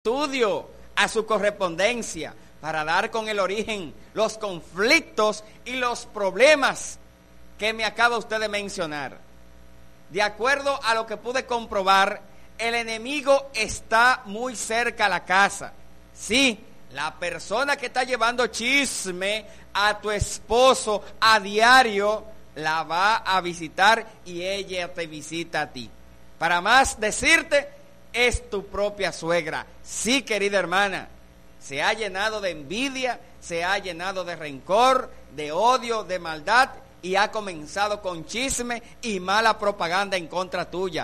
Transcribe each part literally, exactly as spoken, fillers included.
estudio a su correspondencia para dar con el origen los conflictos y los problemas que me acaba usted de mencionar. De acuerdo a lo que pude comprobar, el enemigo está muy cerca a la casa. Sí, la persona que está llevando chisme a tu esposo a diario la va a visitar y ella te visita a ti. Para más decirte, es tu propia suegra. Sí, querida hermana, se ha llenado de envidia, se ha llenado de rencor, de odio, de maldad, y ha comenzado con chisme y mala propaganda en contra tuya,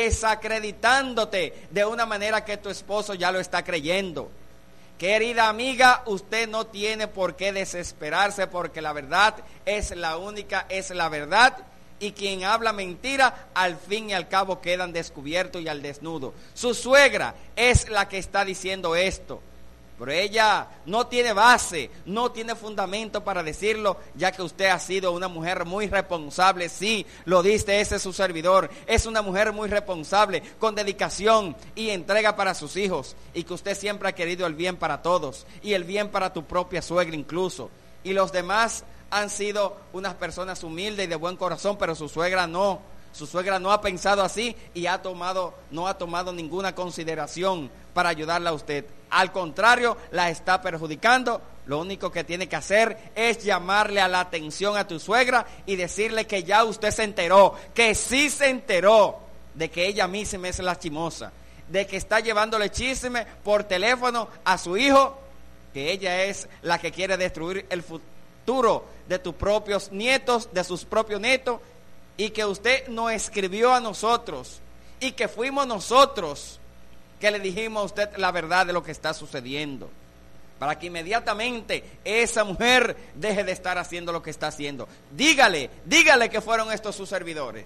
desacreditándote de una manera que tu esposo ya lo está creyendo. Querida amiga, usted no tiene por qué desesperarse, porque la verdad es la única, es la verdad, y quien habla mentira, al fin y al cabo quedan descubiertos y al desnudo. Su suegra es la que está diciendo esto, pero ella no tiene base, no tiene fundamento para decirlo, ya que usted ha sido una mujer muy responsable. Sí, lo dice ese su servidor, es una mujer muy responsable, con dedicación y entrega para sus hijos, y que usted siempre ha querido el bien para todos, y el bien para tu propia suegra incluso, y los demás han sido unas personas humildes y de buen corazón, pero su suegra no. Su suegra no ha pensado así y ha tomado, no ha tomado ninguna consideración para ayudarla a usted. Al contrario, la está perjudicando. Lo único que tiene que hacer es llamarle a la atención a tu suegra y decirle que ya usted se enteró, que sí se enteró de que ella misma es la chismosa, de que está llevándole chisme por teléfono a su hijo, que ella es la que quiere destruir el futuro de tus propios nietos, de sus propios nietos, y que usted nos escribió a nosotros y que fuimos nosotros que le dijimos a usted la verdad de lo que está sucediendo, para que inmediatamente esa mujer deje de estar haciendo lo que está haciendo. Dígale, dígale que fueron estos sus servidores.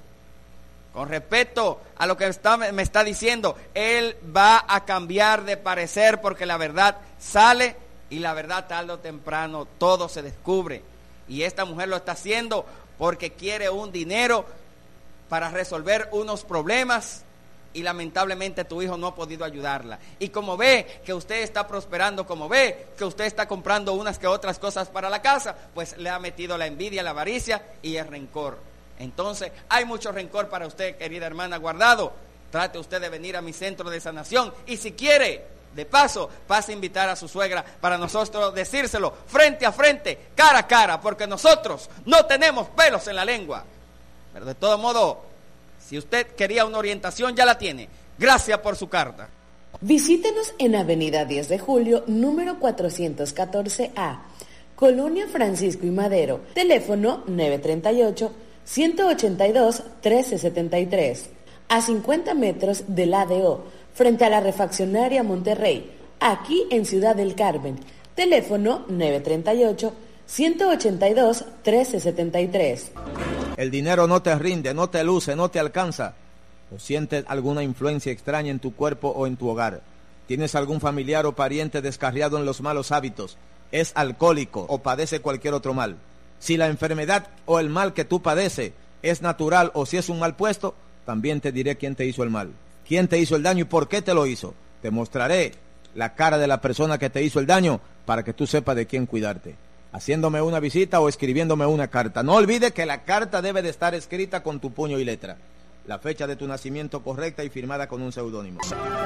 Con respecto a lo que está, me está diciendo, él va a cambiar de parecer, porque la verdad sale, y la verdad tarde o temprano todo se descubre. Y esta mujer lo está haciendo porque quiere un dinero para resolver unos problemas, y lamentablemente tu hijo no ha podido ayudarla. Y como ve que usted está prosperando, como ve que usted está comprando unas que otras cosas para la casa, pues le ha metido la envidia, la avaricia y el rencor. Entonces hay mucho rencor para usted, querida hermana, guardado. Trate usted de venir a mi centro de sanación, y si quiere, de paso, pase a invitar a su suegra para nosotros decírselo frente a frente, cara a cara, porque nosotros no tenemos pelos en la lengua. Pero de todo modo, si usted quería una orientación, ya la tiene. Gracias por su carta. Visítenos en Avenida diez de Julio, número cuatrocientos catorce A, Colonia Francisco y Madero. Teléfono nueve tres ocho, uno ocho dos, uno tres siete tres. A cincuenta metros del A D O, frente a la refaccionaria Monterrey, aquí en Ciudad del Carmen. Teléfono nueve tres ocho, uno ocho dos, uno tres siete tres. El dinero no te rinde, no te luce, no te alcanza. ¿O sientes alguna influencia extraña en tu cuerpo o en tu hogar? ¿Tienes algún familiar o pariente descarriado en los malos hábitos? ¿Es alcohólico o padece cualquier otro mal? Si la enfermedad o el mal que tú padeces es natural o si es un mal puesto, también te diré quién te hizo el mal. ¿Quién te hizo el daño y por qué te lo hizo? Te mostraré la cara de la persona que te hizo el daño para que tú sepas de quién cuidarte, haciéndome una visita o escribiéndome una carta. No olvides que la carta debe de estar escrita con tu puño y letra, la fecha de tu nacimiento correcta y firmada con un seudónimo.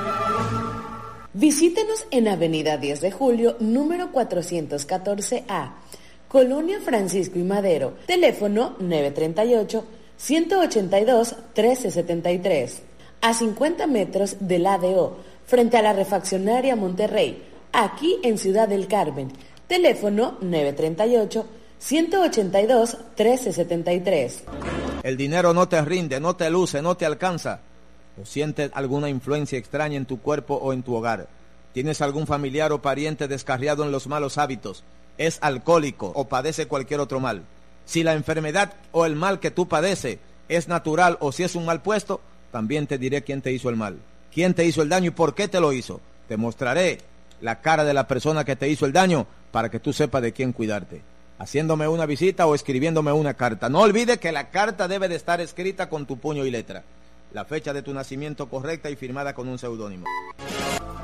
Visítenos en Avenida diez de Julio, número cuatrocientos catorce A, Colonia Francisco y Madero. Teléfono nueve tres ocho, uno ocho dos, uno tres siete tres. A cincuenta metros del A D O, frente a la refaccionaria Monterrey, aquí en Ciudad del Carmen. Teléfono nueve tres ocho, uno ocho dos, uno tres siete tres. El dinero no te rinde, no te luce, no te alcanza. ¿O sientes alguna influencia extraña en tu cuerpo o en tu hogar? ¿Tienes algún familiar o pariente descarriado en los malos hábitos? ¿Es alcohólico o padece cualquier otro mal? Si la enfermedad o el mal que tú padeces es natural o si es un mal puesto, también te diré quién te hizo el mal. ¿Quién te hizo el daño y por qué te lo hizo? Te mostraré la cara de la persona que te hizo el daño para que tú sepas de quién cuidarte, haciéndome una visita o escribiéndome una carta. No olvides que la carta debe de estar escrita con tu puño y letra, la fecha de tu nacimiento correcta y firmada con un seudónimo.